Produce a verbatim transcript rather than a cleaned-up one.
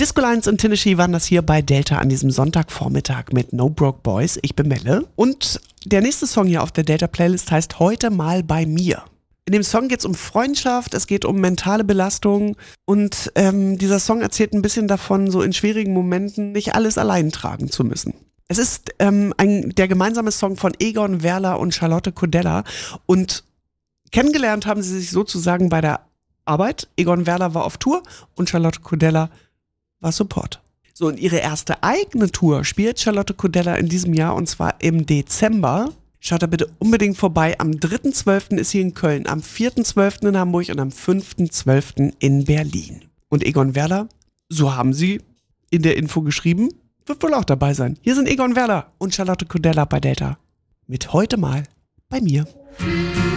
Disco Lines und Tennessee waren das hier bei Delta an diesem Sonntagvormittag mit No Broke Boys. Ich bin Melle. Und der nächste Song hier auf der Delta-Playlist heißt Heute mal bei mir. In dem Song geht es um Freundschaft, es geht um mentale Belastung und ähm, dieser Song erzählt ein bisschen davon, so in schwierigen Momenten nicht alles allein tragen zu müssen. Es ist ähm, ein, der gemeinsame Song von Egon Werler und Charlotte Kodella und kennengelernt haben sie sich sozusagen bei der Arbeit. Egon Werler war auf Tour und Charlotte Kodella war Support. So, und ihre erste eigene Tour spielt Charlotte Kodella in diesem Jahr und zwar im Dezember. Schaut da bitte unbedingt vorbei. Am dritten zwölften ist sie in Köln, am vierten zwölften in Hamburg und am fünften zwölften in Berlin. Und Egon Werler, so haben sie in der Info geschrieben, wird wohl auch dabei sein. Hier sind Egon Werler und Charlotte Kodella bei Delta. Mit Heute mal bei mir.